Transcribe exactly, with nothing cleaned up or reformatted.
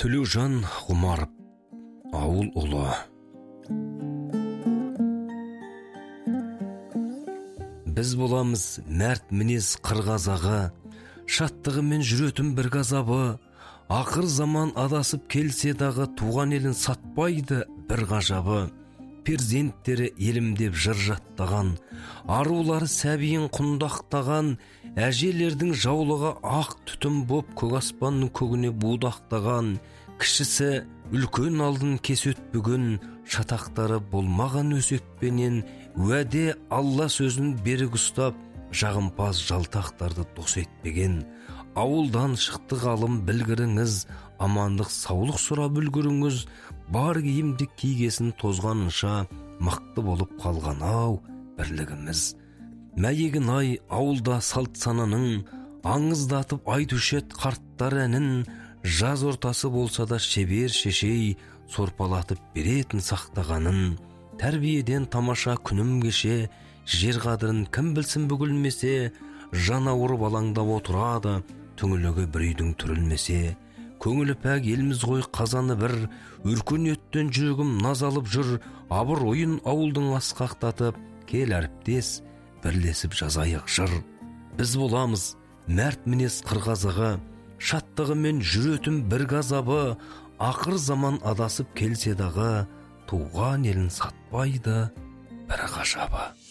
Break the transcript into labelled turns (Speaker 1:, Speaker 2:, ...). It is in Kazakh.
Speaker 1: Төлеужан Ғұмаров, ауыл ұлы. Біз боламыз мәрт мінез қырғазағы, шаттығымен жүретін бір газабы, ақыр заман адасып келсе дағы туған елін сатпайды бір ғажабы. Перзенттері елімдеп жыр жаттаған, арулары сәбиін құндақтаған, әжелердің жаулығы ақ түтін боп көк аспанның көгіне будақтаған, кішісі үлкен алдын кесет бүгін, шатақтары болмаған өсекпенен, уәде Алла сөзін берік ұстап, жағымпаз жалтақтарды дос етпеген. Ауылдан шықты ғалым білгіріңіз, амандық саулық сұрап үлгіріңіз, бар киімді кигесін тозғанынша, мықты болып қалған ау бірлігіміз. Мәйегін ай ауылда салт сананың, аңыздатып айтушы ед қарттар әнін, жаз ортасы болса да шебер шешей, сорпалатып беретін сақтағанын. Тәрбиеден тамаша күнім кеше, жер қадірін кім білсін бүгілмесе, жан ауырып алаңдап отырады, түңілігі бір үйдің түрілмесе. Көңілі пәк еліміз ғой қазаны бір, өркениеттен жүрегім наз алып жүр, абыр ойын ауылдың асқақтатып, кел әріптес, бірлесіп жазайық жыр. Біз боламыз мәрт мінез қырғазығы, шаттығымен жүретін бір газабы, ақыр заман адасып келсе дағы, туған елін сатпайды бір ғажабы.